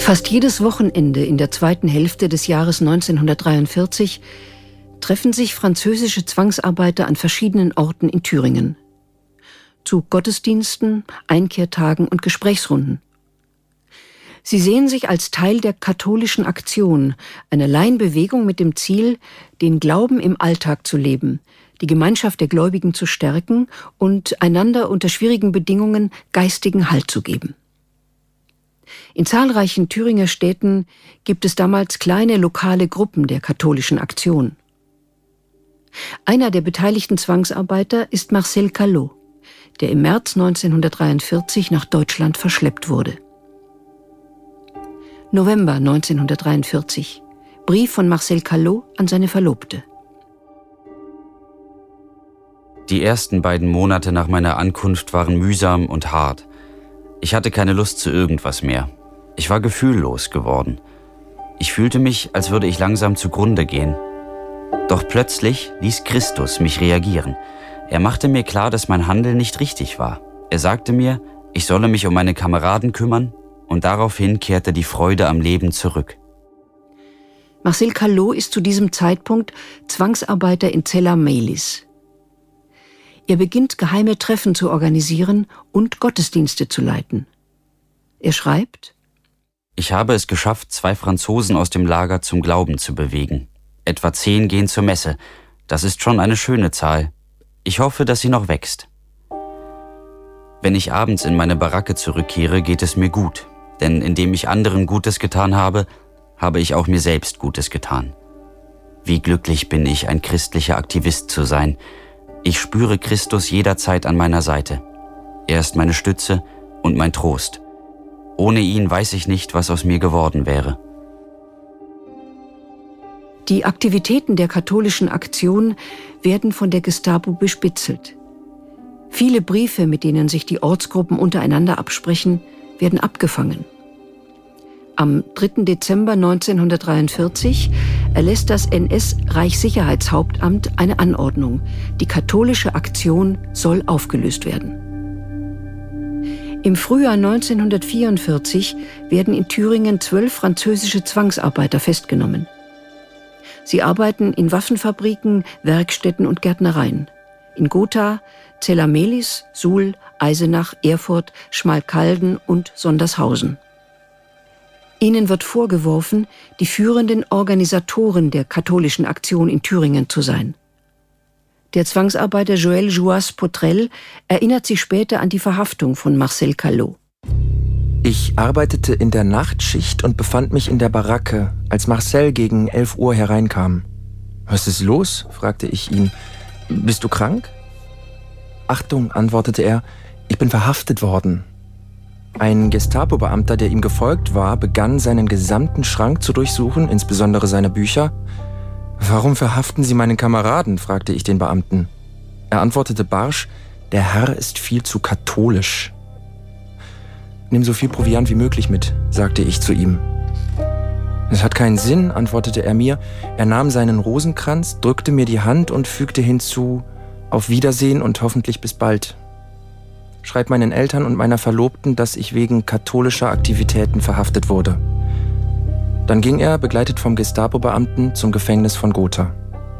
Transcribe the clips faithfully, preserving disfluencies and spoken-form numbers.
Fast jedes Wochenende in der zweiten Hälfte des Jahres neunzehnhundertdreiundvierzig treffen sich französische Zwangsarbeiter an verschiedenen Orten in Thüringen. Zu Gottesdiensten, Einkehrtagen und Gesprächsrunden. Sie sehen sich als Teil der katholischen Aktion, einer Laienbewegung mit dem Ziel, den Glauben im Alltag zu leben, die Gemeinschaft der Gläubigen zu stärken und einander unter schwierigen Bedingungen geistigen Halt zu geben. In zahlreichen Thüringer Städten gibt es damals kleine lokale Gruppen der katholischen Aktion. Einer der beteiligten Zwangsarbeiter ist Marcel Callot, der im März neunzehnhundertdreiundvierzig nach Deutschland verschleppt wurde. November neunzehnhundertdreiundvierzig. Brief von Marcel Callot an seine Verlobte. Die ersten beiden Monate nach meiner Ankunft waren mühsam und hart. Ich hatte keine Lust zu irgendwas mehr. Ich war gefühllos geworden. Ich fühlte mich, als würde ich langsam zugrunde gehen. Doch plötzlich ließ Christus mich reagieren. Er machte mir klar, dass mein Handeln nicht richtig war. Er sagte mir, ich solle mich um meine Kameraden kümmern, und daraufhin kehrte die Freude am Leben zurück. Marcel Callot ist zu diesem Zeitpunkt Zwangsarbeiter in Zella Mehlis. Er beginnt, geheime Treffen zu organisieren und Gottesdienste zu leiten. Er schreibt: Ich habe es geschafft, zwei Franzosen aus dem Lager zum Glauben zu bewegen. Etwa zehn gehen zur Messe. Das ist schon eine schöne Zahl. Ich hoffe, dass sie noch wächst. Wenn ich abends in meine Baracke zurückkehre, geht es mir gut. Denn indem ich anderen Gutes getan habe, habe ich auch mir selbst Gutes getan. Wie glücklich bin ich, ein christlicher Aktivist zu sein. Ich spüre Christus jederzeit an meiner Seite. Er ist meine Stütze und mein Trost. Ohne ihn weiß ich nicht, was aus mir geworden wäre. Die Aktivitäten der katholischen Aktion werden von der Gestapo bespitzelt. Viele Briefe, mit denen sich die Ortsgruppen untereinander absprechen, werden abgefangen. Am dritten Dezember neunzehnhundertdreiundvierzig erlässt das N S-Reichssicherheitshauptamt eine Anordnung. Die katholische Aktion soll aufgelöst werden. Im Frühjahr neunzehnhundertvierundvierzig werden in Thüringen zwölf französische Zwangsarbeiter festgenommen. Sie arbeiten in Waffenfabriken, Werkstätten und Gärtnereien. In Gotha, Zella Mehlis, Suhl, Eisenach, Erfurt, Schmalkalden und Sondershausen. Ihnen wird vorgeworfen, die führenden Organisatoren der katholischen Aktion in Thüringen zu sein. Der Zwangsarbeiter Joël Jouas-Potrel erinnert sich später an die Verhaftung von Marcel Callot. Ich arbeitete in der Nachtschicht und befand mich in der Baracke, als Marcel gegen elf Uhr hereinkam. »Was ist los?« fragte ich ihn. »Bist du krank?« »Achtung«, antwortete er, »ich bin verhaftet worden.« Ein Gestapo-Beamter, der ihm gefolgt war, begann, seinen gesamten Schrank zu durchsuchen, insbesondere seine Bücher. »Warum verhaften Sie meinen Kameraden?« fragte ich den Beamten. Er antwortete barsch, »Der Herr ist viel zu katholisch.« »Nimm so viel Proviant wie möglich mit«, sagte ich zu ihm. »Es hat keinen Sinn«, antwortete er mir. Er nahm seinen Rosenkranz, drückte mir die Hand und fügte hinzu, »Auf Wiedersehen und hoffentlich bis bald. Schreib meinen Eltern und meiner Verlobten, dass ich wegen katholischer Aktivitäten verhaftet wurde.« Dann ging er, begleitet vom Gestapo-Beamten, zum Gefängnis von Gotha.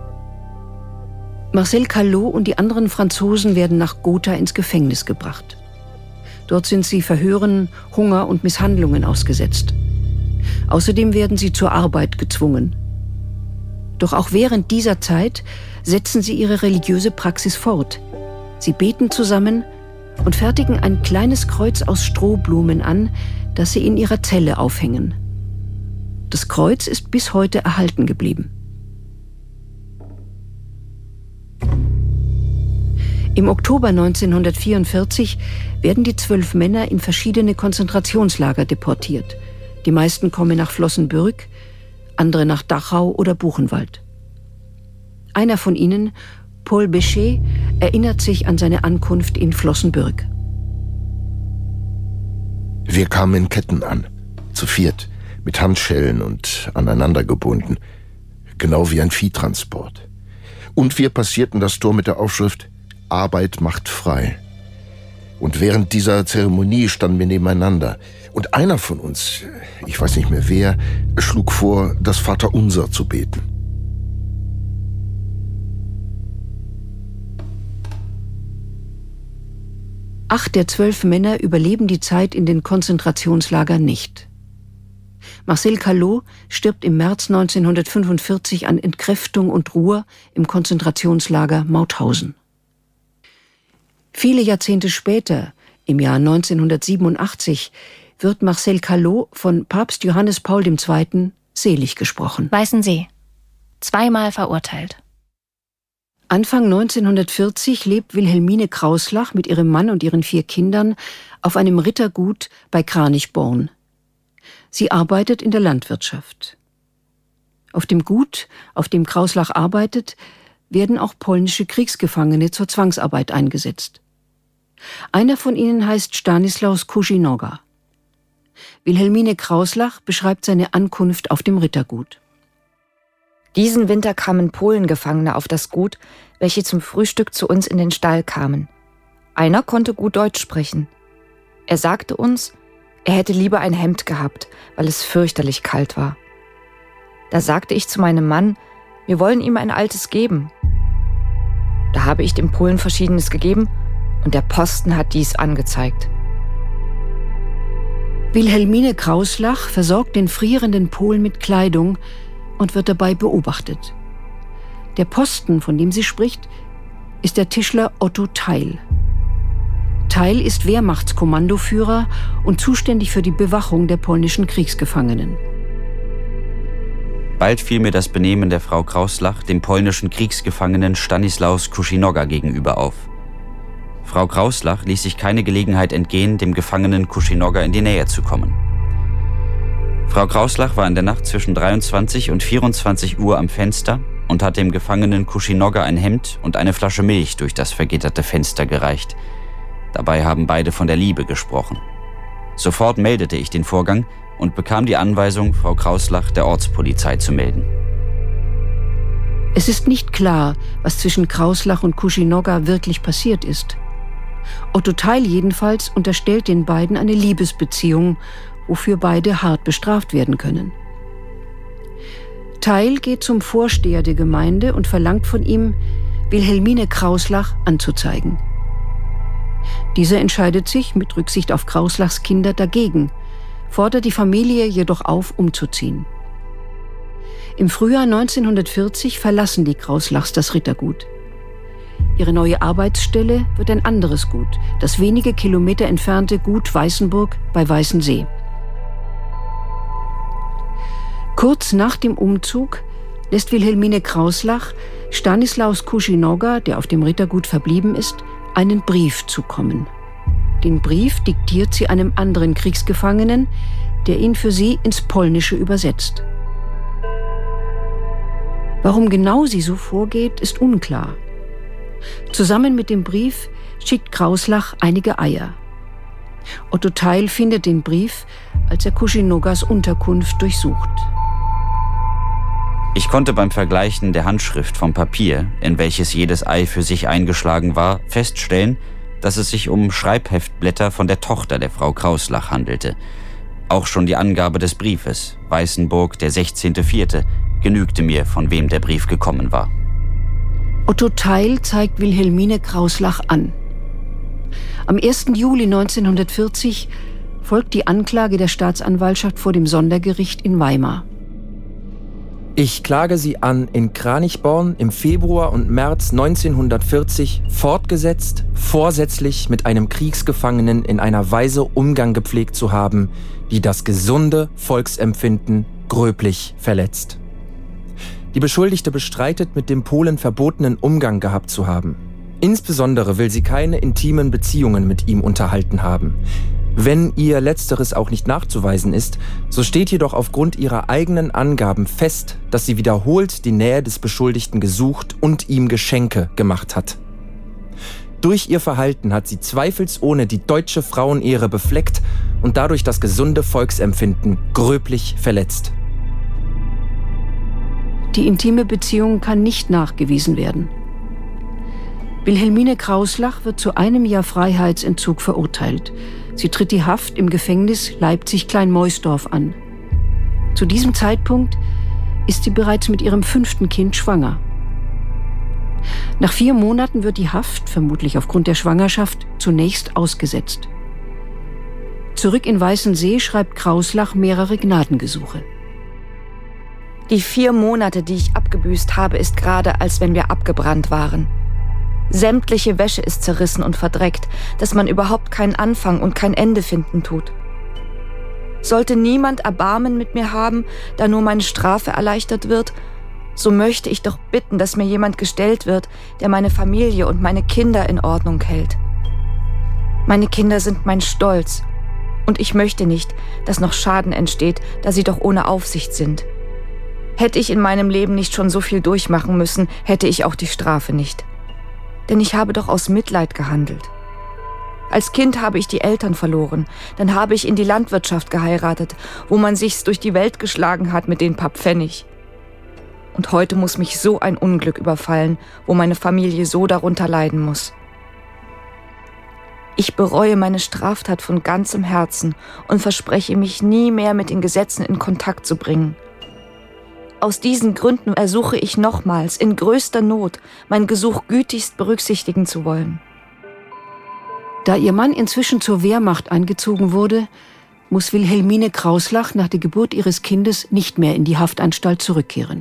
Marcel Callot und die anderen Franzosen werden nach Gotha ins Gefängnis gebracht. Dort sind sie Verhören, Hunger und Misshandlungen ausgesetzt. Außerdem werden sie zur Arbeit gezwungen. Doch auch während dieser Zeit setzen sie ihre religiöse Praxis fort. Sie beten zusammen und fertigen ein kleines Kreuz aus Strohblumen an, das sie in ihrer Zelle aufhängen. Das Kreuz ist bis heute erhalten geblieben. Im Oktober neunzehnhundertvierundvierzig werden die zwölf Männer in verschiedene Konzentrationslager deportiert. Die meisten kommen nach Flossenbürg, andere nach Dachau oder Buchenwald. Einer von ihnen, Paul Béchet, erinnert sich an seine Ankunft in Flossenbürg. Wir kamen in Ketten an, zu viert, mit Handschellen und aneinander gebunden, genau wie ein Viehtransport. Und wir passierten das Tor mit der Aufschrift »Arbeit macht frei«. Und während dieser Zeremonie standen wir nebeneinander. Und einer von uns, ich weiß nicht mehr wer, schlug vor, das Vaterunser zu beten. Acht der zwölf Männer überleben die Zeit in den Konzentrationslagern nicht. Marcel Callot stirbt im März neunzehnhundertfünfundvierzig an Entkräftung und Ruhr im Konzentrationslager Mauthausen. Viele Jahrzehnte später, im Jahr neunzehnhundertsiebenundachtzig, wird Marcel Callot von Papst Johannes Paul der Zweite selig gesprochen. Weißensee. Zweimal verurteilt. Anfang neunzehnhundertvierzig lebt Wilhelmine Krauslach mit ihrem Mann und ihren vier Kindern auf einem Rittergut bei Kranichborn. Sie arbeitet in der Landwirtschaft. Auf dem Gut, auf dem Krauslach arbeitet, werden auch polnische Kriegsgefangene zur Zwangsarbeit eingesetzt. Einer von ihnen heißt Stanislaus Kuschinoga. Wilhelmine Krauslach beschreibt seine Ankunft auf dem Rittergut. Diesen Winter kamen Polengefangene auf das Gut, welche zum Frühstück zu uns in den Stall kamen. Einer konnte gut Deutsch sprechen. Er sagte uns, er hätte lieber ein Hemd gehabt, weil es fürchterlich kalt war. Da sagte ich zu meinem Mann, wir wollen ihm ein altes geben. Da habe ich dem Polen Verschiedenes gegeben und der Posten hat dies angezeigt. Wilhelmine Krauslach versorgt den frierenden Polen mit Kleidung und wird dabei beobachtet. Der Posten, von dem sie spricht, ist der Tischler Otto Theil. Theil ist Wehrmachtskommandoführer und zuständig für die Bewachung der polnischen Kriegsgefangenen. Bald fiel mir das Benehmen der Frau Krauslach dem polnischen Kriegsgefangenen Stanislaus Kuschinoga gegenüber auf. Frau Krauslach ließ sich keine Gelegenheit entgehen, dem Gefangenen Kuschinoga in die Nähe zu kommen. Frau Krauslach war in der Nacht zwischen dreiundzwanzig und vierundzwanzig Uhr am Fenster und hat dem Gefangenen Kuschinoga ein Hemd und eine Flasche Milch durch das vergitterte Fenster gereicht. Dabei haben beide von der Liebe gesprochen. Sofort meldete ich den Vorgang und bekam die Anweisung, Frau Krauslach der Ortspolizei zu melden. Es ist nicht klar, was zwischen Krauslach und Kuschinoga wirklich passiert ist. Otto Theil jedenfalls unterstellt den beiden eine Liebesbeziehung, wofür beide hart bestraft werden können. Theil geht zum Vorsteher der Gemeinde und verlangt von ihm, Wilhelmine Krauslach anzuzeigen. Dieser entscheidet sich mit Rücksicht auf Krauslachs Kinder dagegen, fordert die Familie jedoch auf, umzuziehen. Im Frühjahr neunzehnhundertvierzig verlassen die Krauslachs das Rittergut. Ihre neue Arbeitsstelle wird ein anderes Gut, das wenige Kilometer entfernte Gut Weißenburg bei Weißensee. Kurz nach dem Umzug lässt Wilhelmine Krauslach Stanislaus Kuschinoga, der auf dem Rittergut verblieben ist, einen Brief zukommen. Den Brief diktiert sie einem anderen Kriegsgefangenen, der ihn für sie ins Polnische übersetzt. Warum genau sie so vorgeht, ist unklar. Zusammen mit dem Brief schickt Krauslach einige Eier. Otto Theil findet den Brief, als er Kuschinogas Unterkunft durchsucht. Ich konnte beim Vergleichen der Handschrift vom Papier, in welches jedes Ei für sich eingeschlagen war, feststellen, dass es sich um Schreibheftblätter von der Tochter der Frau Krauslach handelte. Auch schon die Angabe des Briefes, Weißenburg, der sechzehnter vierte, genügte mir, von wem der Brief gekommen war. Otto Theil zeigt Wilhelmine Krauslach an. Am ersten Juli neunzehnhundertvierzig folgt die Anklage der Staatsanwaltschaft vor dem Sondergericht in Weimar. Ich klage Sie an, in Kranichborn im Februar und März neunzehnhundertvierzig fortgesetzt, vorsätzlich mit einem Kriegsgefangenen in einer Weise Umgang gepflegt zu haben, die das gesunde Volksempfinden gröblich verletzt. Die Beschuldigte bestreitet, mit dem Polen verbotenen Umgang gehabt zu haben. Insbesondere will sie keine intimen Beziehungen mit ihm unterhalten haben. Wenn ihr Letzteres auch nicht nachzuweisen ist, so steht jedoch aufgrund ihrer eigenen Angaben fest, dass sie wiederholt die Nähe des Beschuldigten gesucht und ihm Geschenke gemacht hat. Durch ihr Verhalten hat sie zweifelsohne die deutsche Frauenehre befleckt und dadurch das gesunde Volksempfinden gröblich verletzt. Die intime Beziehung kann nicht nachgewiesen werden. Wilhelmine Krauslach wird zu einem Jahr Freiheitsentzug verurteilt. Sie tritt die Haft im Gefängnis Leipzig-Kleinmeusdorf an. Zu diesem Zeitpunkt ist sie bereits mit ihrem fünften Kind schwanger. Nach vier Monaten wird die Haft, vermutlich aufgrund der Schwangerschaft, zunächst ausgesetzt. Zurück in Weißensee schreibt Krauslach mehrere Gnadengesuche. Die vier Monate, die ich abgebüßt habe, ist gerade, als wenn wir abgebrannt waren. Sämtliche Wäsche ist zerrissen und verdreckt, dass man überhaupt keinen Anfang und kein Ende finden tut. Sollte niemand Erbarmen mit mir haben, da nur meine Strafe erleichtert wird, so möchte ich doch bitten, dass mir jemand gestellt wird, der meine Familie und meine Kinder in Ordnung hält. Meine Kinder sind mein Stolz, und ich möchte nicht, dass noch Schaden entsteht, da sie doch ohne Aufsicht sind. Hätte ich in meinem Leben nicht schon so viel durchmachen müssen, hätte ich auch die Strafe nicht. Denn ich habe doch aus Mitleid gehandelt. Als Kind habe ich die Eltern verloren, dann habe ich in die Landwirtschaft geheiratet, wo man sich's durch die Welt geschlagen hat mit den paar Pfennig. Und heute muss mich so ein Unglück überfallen, wo meine Familie so darunter leiden muss. Ich bereue meine Straftat von ganzem Herzen und verspreche mich nie mehr mit den Gesetzen in Kontakt zu bringen. Aus diesen Gründen ersuche ich nochmals in größter Not, mein Gesuch gütigst berücksichtigen zu wollen. Da ihr Mann inzwischen zur Wehrmacht eingezogen wurde, muss Wilhelmine Krauslach nach der Geburt ihres Kindes nicht mehr in die Haftanstalt zurückkehren.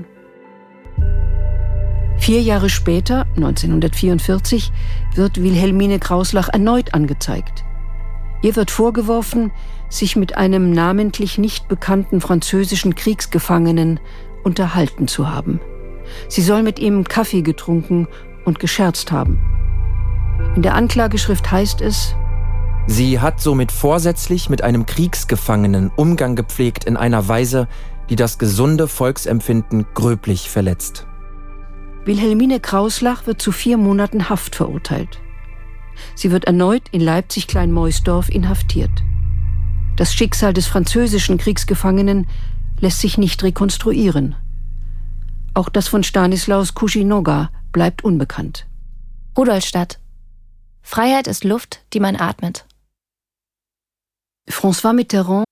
Vier Jahre später, neunzehnhundertvierundvierzig, wird Wilhelmine Krauslach erneut angezeigt. Ihr wird vorgeworfen, sich mit einem namentlich nicht bekannten französischen Kriegsgefangenen unterhalten zu haben. Sie soll mit ihm Kaffee getrunken und gescherzt haben. In der Anklageschrift heißt es: Sie hat somit vorsätzlich mit einem Kriegsgefangenen Umgang gepflegt in einer Weise, die das gesunde Volksempfinden gröblich verletzt. Wilhelmine Krauslach wird zu vier Monaten Haft verurteilt. Sie wird erneut in Leipzig-Kleinmeusdorf inhaftiert. Das Schicksal des französischen Kriegsgefangenen lässt sich nicht rekonstruieren. Auch das von Stanislaus Kuschinoga bleibt unbekannt. Rudolstadt. Freiheit ist Luft, die man atmet. François Mitterrand